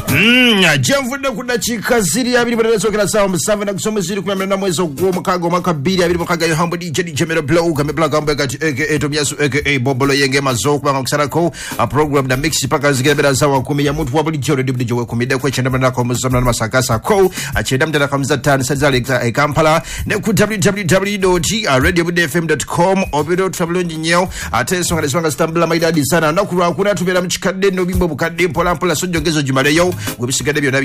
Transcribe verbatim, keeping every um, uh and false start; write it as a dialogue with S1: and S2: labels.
S1: Mm, jamvude kudachika ziri abiri badasokera sawa musava na kusoma ziri kumemera na mwezi ogw'omukaaga omwaka bbiri abiri mukaaga yohambo D J D J Mero Blow kame black ambe kati aka Tobiasu aka Bobolo yenge mazo kubanga kusarako a program na mix paka zigebera sawa kumi ya mtu wabuli jore dibdi jowe kumide kwa chenda mna ko muzamna na masakasa ko achenda mtana kamza tan sazali e Kampala ne ku w w w dot radio b d f m dot com obido travel nyeo ateso ngale swanga stambula maida disana na kulwa kuna tubera mchikade no bimbo bukade pola pola sojongezo jumaleyo gwebisigade byo